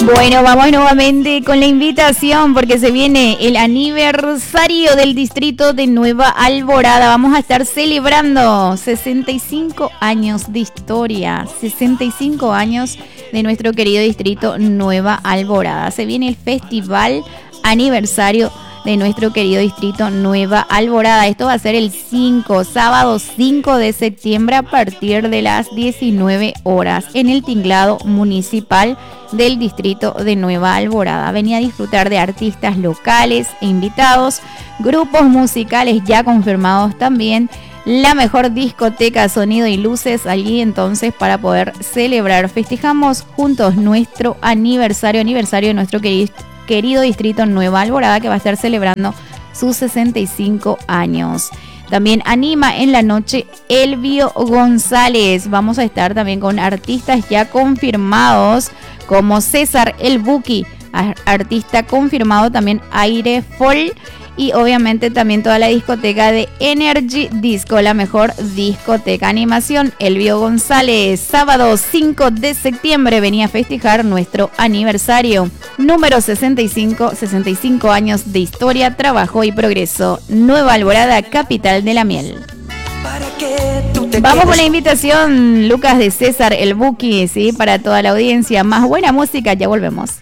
Bueno, vamos nuevamente con la invitación porque se viene el aniversario del distrito de Nueva Alborada. Vamos a estar celebrando 65 años de historia, 65 años de nuestro querido distrito Nueva Alborada. Se viene el festival aniversario de nuestro querido distrito Nueva Alborada. Esto va a ser el sábado 5 de septiembre a partir de las 19 horas en el tinglado municipal del distrito de Nueva Alborada. Venía a disfrutar de artistas locales e invitados, grupos musicales ya confirmados también, la mejor discoteca, sonido y luces allí entonces para poder celebrar. Festejamos juntos nuestro aniversario de nuestro querido distrito Nueva Alborada, que va a estar celebrando sus 65 años. También anima en la noche Elvio González. Vamos a estar también con artistas ya confirmados como César el Buki, artista confirmado, también Aire Fall y obviamente también toda la discoteca de Energy Disco, la mejor discoteca. Animación Elvio González, sábado 5 de septiembre venía a festejar nuestro aniversario número 65 años de historia, trabajo y progreso. Nueva Alborada, capital de la miel. Vamos con la invitación, Lucas, de César el Buki, ¿sí? Para toda la audiencia. Más buena música, ya volvemos.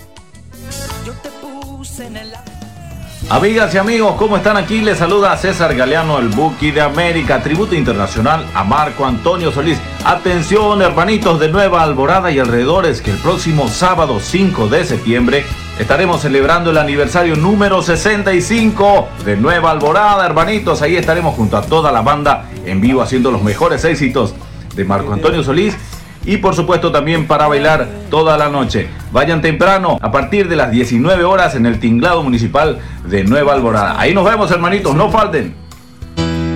Amigas y amigos, ¿cómo están? Aquí les saluda César Galeano, el Buki de América, tributo internacional a Marco Antonio Solís. Atención, hermanitos de Nueva Alborada y alrededores, que el próximo sábado 5 de septiembre estaremos celebrando el aniversario número 65 de Nueva Alborada, hermanitos. Ahí estaremos junto a toda la banda en vivo haciendo los mejores éxitos de Marco Antonio Solís. Y por supuesto también para bailar toda la noche. Vayan temprano, a partir de las 19 horas en el tinglado municipal de Nueva Alborada. Ahí nos vemos, hermanitos, no falten.